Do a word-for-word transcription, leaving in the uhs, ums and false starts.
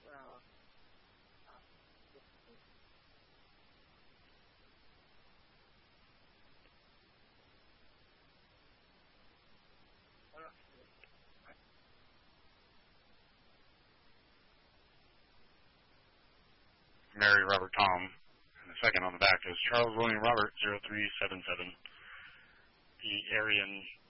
Mary Robert Tom. And the second on the back is Charles William Robert, zero three seven seven. The Aryan